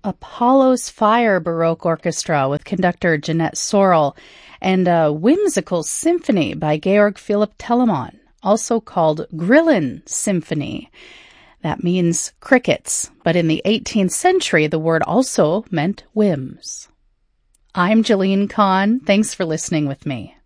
Apollo's Fire Baroque Orchestra with conductor Jeanette Sorrell, and a whimsical symphony by Georg Philipp Telemann, also called Grillen Symphony. That means crickets, but in the 18th century, the word also meant whims. I'm Jeline Kahn. Thanks for listening with me.